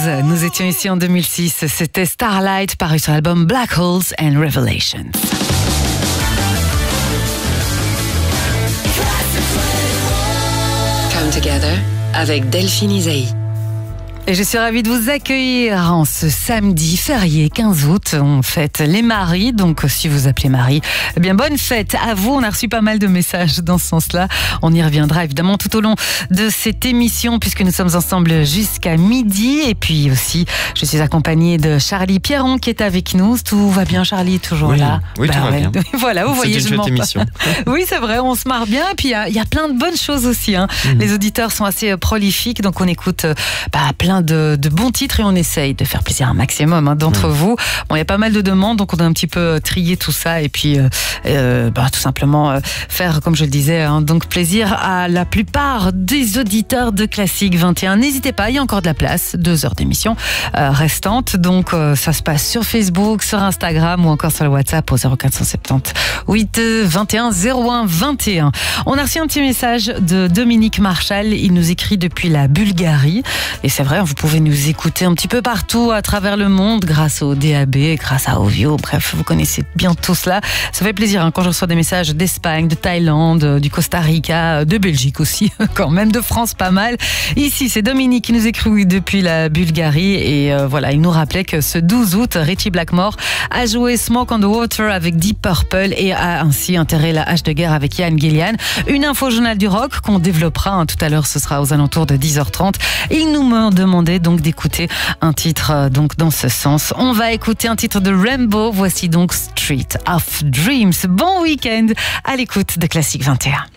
Nous étions ici en 2006. C'était Starlight, paru sur l'album Black Holes and Revelations. Come Together avec Delphine Isaïe. Et je suis ravie de vous accueillir en ce samedi férié 15 août. On fête les maris, donc si vous appelez Marie, eh bien bonne fête à vous. On a reçu pas mal de messages dans ce sens-là. On y reviendra évidemment tout au long de cette émission puisque nous sommes ensemble jusqu'à midi. Et puis aussi, je suis accompagnée de Charlie Pierron qui est avec nous. Tout va bien, Charlie, toujours là? Oui, tout va bien. Voilà, vous voyez, c'est une chouette émission. Oui, c'est vrai, on se marre bien. Et puis il y a plein de bonnes choses aussi. Les auditeurs sont assez prolifiques, donc on écoute plein de bons titres et on essaye de faire plaisir à un maximum d'entre vous. Bon, il y a pas mal de demandes, donc on a un petit peu trié tout ça et puis tout simplement faire, comme je le disais, donc plaisir à la plupart des auditeurs de Classique 21. N'hésitez pas, il y a encore de la place, 2 heures d'émission restantes. Donc ça se passe sur Facebook, sur Instagram ou encore sur le WhatsApp au 0470 8 21 01 21. On a reçu un petit message de Dominique Marchal. Il nous écrit depuis la Bulgarie et c'est vrai, vous pouvez nous écouter un petit peu partout à travers le monde grâce au DAB, grâce à Ovio, bref, vous connaissez bien tout cela. Ça fait plaisir quand je reçois des messages d'Espagne, de Thaïlande, du Costa Rica, de Belgique aussi, quand même de France pas mal. Ici, c'est Dominique qui nous écrit depuis la Bulgarie et voilà, il nous rappelait que ce 12 août, Ritchie Blackmore a joué Smoke on the Water avec Deep Purple et a ainsi enterré la hache de guerre avec Ian Gillan. Une info journal du rock qu'on développera tout à l'heure, ce sera aux alentours de 10h30. Il nous demandait donc d'écouter un titre donc dans ce sens. On va écouter un titre de Rainbow. Voici donc Street of Dreams. Bon week-end à l'écoute de Classique 21.